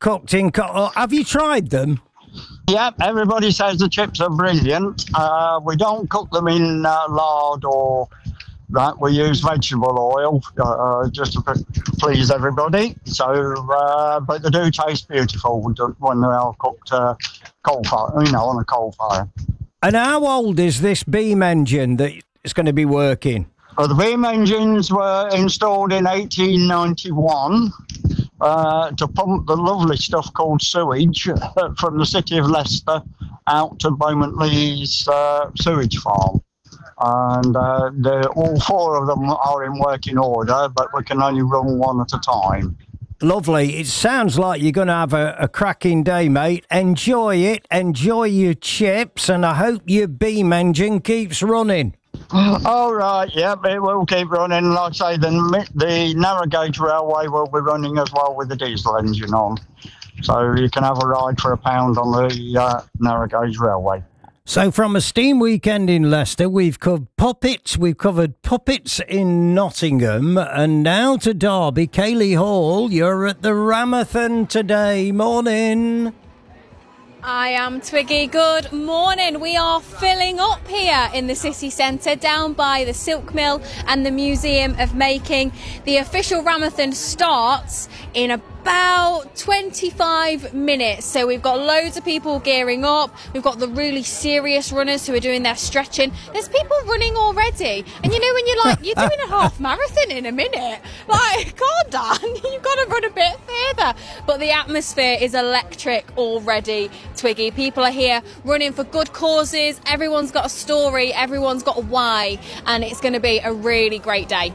cooked in... have you tried them? Yep, everybody says the chips are brilliant. We don't cook them in lard or that. We use vegetable oil just to please everybody. So, but they do taste beautiful when they are cooked coal fire, on a coal fire. And how old is this beam engine that is going to be working? Well, the beam engines were installed in 1891 to pump the lovely stuff called sewage from the city of Leicester out to Beaumont Lee's sewage farm. And all four of them are in working order, but we can only run one at a time. Lovely. It sounds like you're going to have a cracking day, mate. Enjoy it. Enjoy your chips, and I hope your beam engine keeps running. All right, yep, it will keep running. Like I say, the narrow gauge railway will be running as well with the diesel engine on. So you can have a ride for £1 on the narrow gauge railway. So from a steam weekend in Leicester, we've covered puppets in Nottingham, and now to Derby. Kaylee Hall, you're at the Ramathon today. Morning. I am Twiggy. Good morning. We are filling up here in the city centre, down by the Silk Mill and the Museum of Making. The official Ramathon starts in about 25 minutes. So we've got loads of people gearing up. We've got the really serious runners who are doing their stretching. There's people running already. And you know when you're like, you're doing a half marathon in a minute. Like, calm down. You've got to run a bit further. But the atmosphere is electric already, Twiggy. People are here running for good causes. Everyone's got a story. Everyone's got a why. And it's going to be a really great day.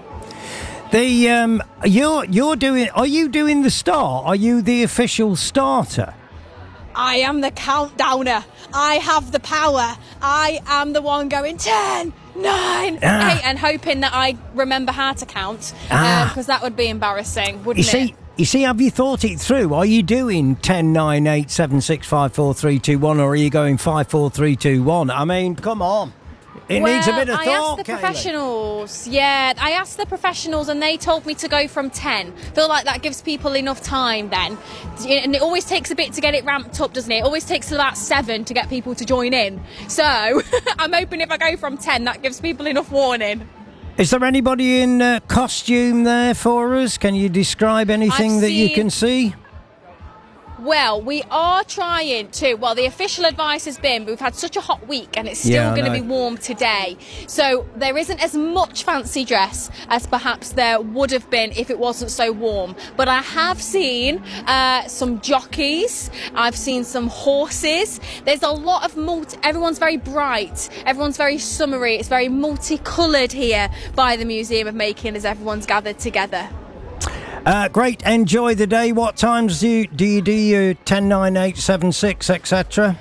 You're doing. Are you doing the start? Are you the official starter? I am the countdowner. I have the power. I am the one going 10, 9, 8, and hoping that I remember how to count, because that would be embarrassing, wouldn't it? You see, have you thought it through? Are you doing 10, 9, 8, 7, 6, 5, 4, 3, 2, 1, or are you going 5, 4, 3, 2, 1? I mean, come on. It needs a bit of thought, I asked the professionals. Yeah, I asked the professionals and they told me to go from 10. Feel like that gives people enough time then. And it always takes a bit to get it ramped up, doesn't it? It always takes about 7 to get people to join in. So I'm hoping if I go from 10, that gives people enough warning. Is there anybody in costume there for us? Can you describe anything that you can see? Well, we are trying to. Well, the official advice has been, we've had such a hot week and it's still going to be warm today. So there isn't as much fancy dress as perhaps there would have been if it wasn't so warm. But I have seen some jockeys. I've seen some horses. There's a lot of everyone's very bright. Everyone's very summery. It's very multicoloured here by the Museum of Making as everyone's gathered together. Great. Enjoy the day. What times do you do your 10, 9, 8, 7, 6, etc.?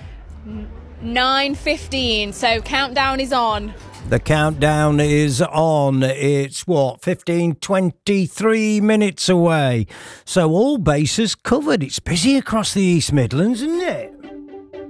9:15. So countdown is on. The countdown is on. It's 15, 23 minutes away. So all bases covered. It's busy across the East Midlands, isn't it?